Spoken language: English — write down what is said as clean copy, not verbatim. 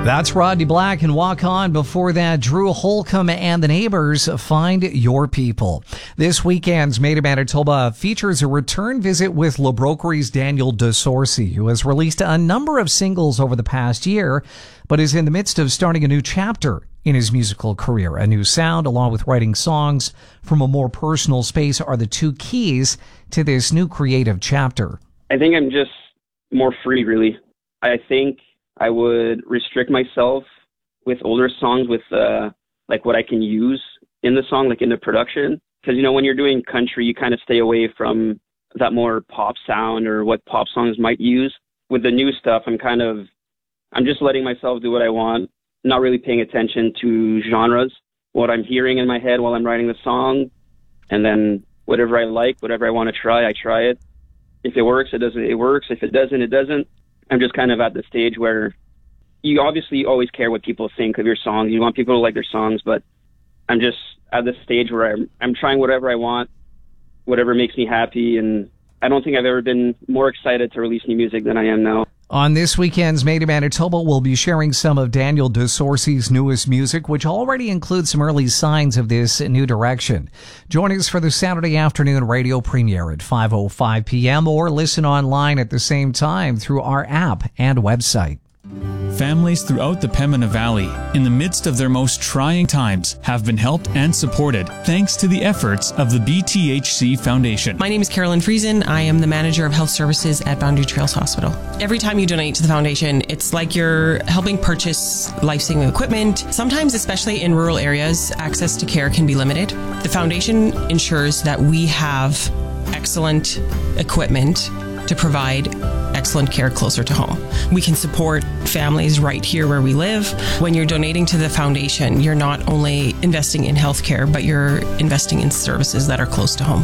That's Rodney Black and Walk On. Before that, Drew Holcomb and the Neighbors, Find Your People. This weekend's Made in Manitoba features a return visit with Le Brokery's Daniel DeSorcy, who has released a number of singles over the past year, but is in the midst of starting a new chapter in his musical career. A new sound, along with writing songs from a more personal space, are the two keys to this new creative chapter. I think I'm just more free, really. I think I would restrict myself with older songs with like what I can use in the song, like in the production. Because, you know, when you're doing country, you kind of stay away from that more pop sound or what pop songs might use. With the new stuff, I'm just letting myself do what I want, not really paying attention to genres, what I'm hearing in my head while I'm writing the song. And then whatever I like, whatever I want to try, I try it. If it works, it works. If it doesn't, it doesn't. I'm just kind of at the stage where you obviously always care what people think of your songs. You want people to like their songs, but I'm just at the stage where I'm trying whatever I want, whatever makes me happy, and I don't think I've ever been more excited to release new music than I am now. On this weekend's Made in Manitoba, we'll be sharing some of Daniel DeSorcy's newest music, which already includes some early signs of this new direction. Join us for the Saturday afternoon radio premiere at 5:05 p.m. or listen online at the same time through our app and website. Families throughout the Pembina Valley, in the midst of their most trying times, have been helped and supported thanks to the efforts of the BTHC Foundation. My name is Carolyn Friesen. I am the manager of health services at Boundary Trails Hospital. Every time you donate to the foundation, it's like you're helping purchase life-saving equipment. Sometimes, especially in rural areas, access to care can be limited. The foundation ensures that we have excellent equipment to provide excellent care closer to home. We can support families right here where we live. When you're donating to the foundation, you're not only investing in healthcare, but you're investing in services that are close to home.